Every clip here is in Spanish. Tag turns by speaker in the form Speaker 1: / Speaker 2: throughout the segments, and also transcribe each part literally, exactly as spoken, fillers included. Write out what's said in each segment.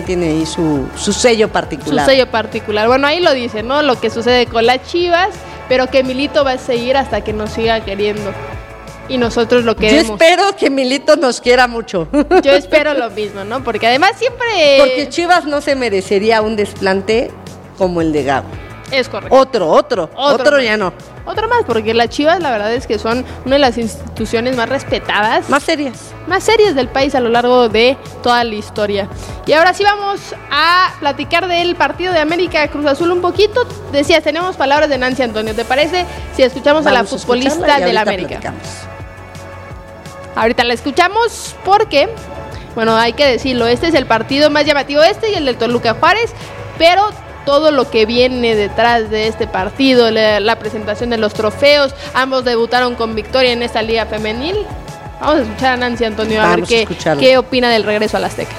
Speaker 1: tiene ahí su, su sello particular.
Speaker 2: Su sello particular. Bueno, ahí lo dice, ¿no? Lo que sucede con las Chivas, pero que Milito va a seguir hasta que nos siga queriendo. Y nosotros lo queremos.
Speaker 1: Yo espero que Milito nos quiera mucho.
Speaker 2: Yo espero lo mismo, ¿no? Porque además siempre...
Speaker 1: Porque Chivas no se merecería un desplante como el de Gago.
Speaker 2: Es correcto.
Speaker 1: Otro, otro, otro, otro ya no.
Speaker 2: Otro más, porque las Chivas la verdad es que son una de las instituciones más respetadas.
Speaker 1: Más serias.
Speaker 2: Más serias del país a lo largo de toda la historia. Y ahora sí vamos a platicar del partido de América Cruz Azul un poquito. Decías, tenemos palabras de Nancy Antonio. ¿Te parece si escuchamos vamos a la futbolista de la América? Platicamos. Ahorita la escuchamos porque, bueno, hay que decirlo, este es el partido más llamativo, este y el del Toluca Juárez, pero todo lo que viene detrás de este partido, la, la presentación de los trofeos, ambos debutaron con victoria en esta liga femenil. Vamos a escuchar a Nancy Antonio a Vamos ver qué, qué opina del regreso al Azteca.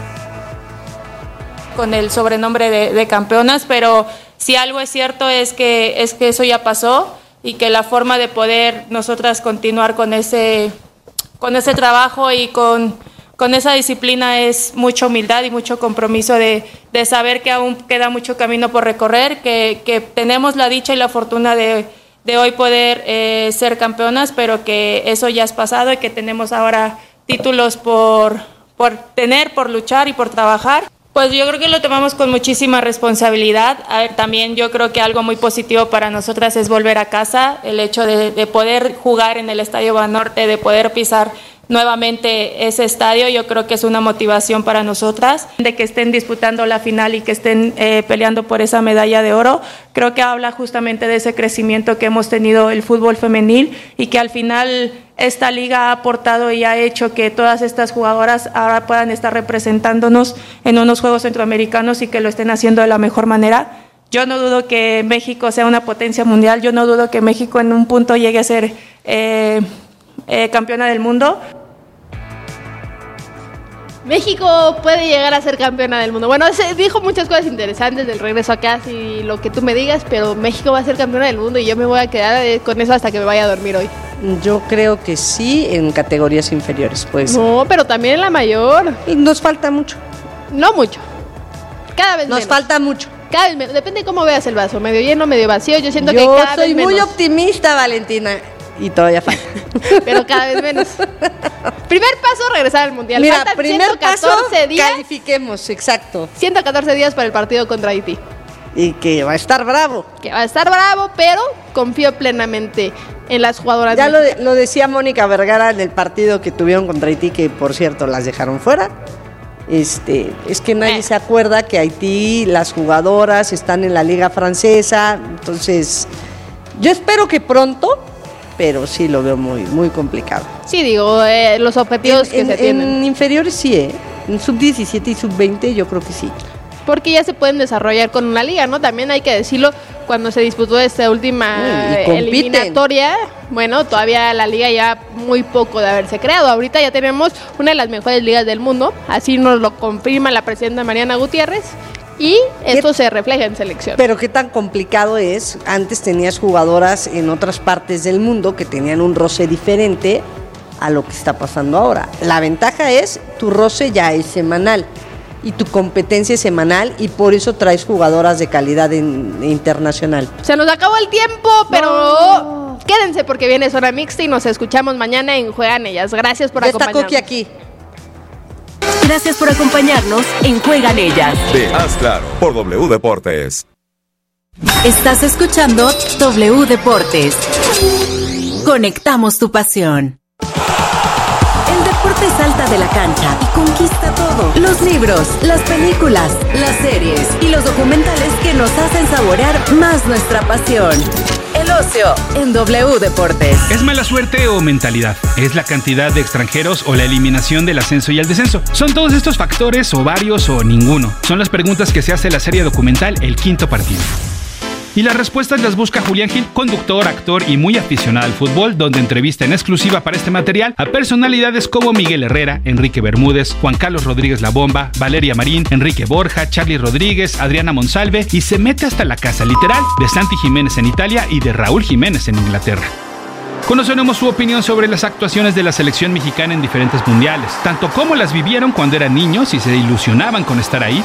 Speaker 3: Con el sobrenombre de, de campeonas, pero si algo es cierto es que, es que eso ya pasó y que la forma de poder nosotras continuar con ese, con ese trabajo y con... Con esa disciplina es mucha humildad y mucho compromiso de, de saber que aún queda mucho camino por recorrer, que, que tenemos la dicha y la fortuna de, de hoy poder eh, ser campeonas, pero que eso ya es pasado y que tenemos ahora títulos por, por tener, por luchar y por trabajar. Pues yo creo que lo tomamos con muchísima responsabilidad. A ver, también yo creo que algo muy positivo para nosotras es volver a casa, el hecho de, de poder jugar en el Estadio Banorte, de poder pisar nuevamente ese estadio, yo creo que es una motivación para nosotras, de que estén disputando la final y que estén eh, peleando por esa medalla de oro. Creo que habla justamente de ese crecimiento que hemos tenido el fútbol femenil y que al final esta liga ha aportado y ha hecho que todas estas jugadoras ahora puedan estar representándonos en unos Juegos Centroamericanos y que lo estén haciendo de la mejor manera. Yo no dudo que México sea una potencia mundial, yo no dudo que México en un punto llegue a ser eh, eh, campeona del mundo.
Speaker 2: México puede llegar a ser campeona del mundo. Bueno, se dijo muchas cosas interesantes del regreso a casa y lo que tú me digas, pero México va a ser campeona del mundo y yo me voy a quedar con eso hasta que me vaya a dormir hoy.
Speaker 1: Yo creo que sí, en categorías inferiores, pues.
Speaker 2: No, pero también en la mayor.
Speaker 1: Nos falta mucho.
Speaker 2: No mucho. Cada vez
Speaker 1: Nos
Speaker 2: menos.
Speaker 1: falta mucho.
Speaker 2: Cada vez menos. Depende de cómo veas el vaso, medio lleno, medio vacío. Yo siento
Speaker 1: yo
Speaker 2: que cada vez menos.
Speaker 1: Yo soy muy optimista, Valentina. Y todavía falta.
Speaker 2: Pero cada vez menos. Primer paso, regresar al Mundial.
Speaker 1: Mira,
Speaker 2: Faltan
Speaker 1: primer
Speaker 2: ciento catorce
Speaker 1: paso,
Speaker 2: días,
Speaker 1: califiquemos, exacto.
Speaker 2: ciento catorce días para el partido contra Haití.
Speaker 1: Y que va a estar bravo.
Speaker 2: Que va a estar bravo, pero confío plenamente en las jugadoras.
Speaker 1: Ya lo, de, lo decía Mónica Vergara en el partido que tuvieron contra Haití, que por cierto las dejaron fuera. Este, es que nadie eh. se acuerda que Haití, las jugadoras están en la liga francesa. Entonces, yo espero que pronto, pero sí lo veo muy, muy complicado.
Speaker 2: Sí, digo, eh, los objetivos
Speaker 1: en,
Speaker 2: que
Speaker 1: en,
Speaker 2: se tienen.
Speaker 1: En inferiores sí, ¿eh? En sub diecisiete y sub veinte yo creo que sí.
Speaker 2: Porque ya se pueden desarrollar con una liga, ¿no? También hay que decirlo, cuando se disputó esta última Uy, eliminatoria, bueno, todavía la liga ya muy poco de haberse creado. Ahorita ya tenemos una de las mejores ligas del mundo, así nos lo confirma la presidenta Mariana Gutiérrez, y esto se refleja en selección.
Speaker 1: Pero qué tan complicado es, antes tenías jugadoras en otras partes del mundo que tenían un roce diferente a lo que está pasando ahora. La ventaja es, tu roce ya es semanal y tu competencia es semanal y por eso traes jugadoras de calidad en, internacional.
Speaker 2: Se nos acabó el tiempo, pero no. Quédense porque viene Zona Mixta y nos escuchamos mañana en Juegan Ellas. Gracias por
Speaker 1: ya
Speaker 2: acompañarnos.
Speaker 1: Está Coqui aquí.
Speaker 4: Gracias por acompañarnos en Juegan Ellas.
Speaker 5: De Haz Claro, por W Deportes.
Speaker 4: Estás escuchando W Deportes. Conectamos tu pasión. El deporte salta de la cancha y conquista todo. Los libros, las películas, las series y los documentales que nos hacen saborear más nuestra pasión. El ocio en W Deportes.
Speaker 6: ¿Es mala suerte o mentalidad? ¿Es la cantidad de extranjeros o la eliminación del ascenso y el descenso? ¿Son todos estos factores o varios o ninguno? Son las preguntas que se hace la serie documental El Quinto Partido. Y las respuestas las busca Julián Gil, conductor, actor y muy aficionado al fútbol, donde entrevista en exclusiva para este material a personalidades como Miguel Herrera, Enrique Bermúdez, Juan Carlos Rodríguez La Bomba, Valeria Marín, Enrique Borja, Charly Rodríguez, Adriana Monsalve, y se mete hasta la casa literal de Santi Jiménez en Italia y de Raúl Jiménez en Inglaterra. Conoceremos su opinión sobre las actuaciones de la selección mexicana en diferentes mundiales, tanto cómo las vivieron cuando eran niños y se ilusionaban con estar ahí,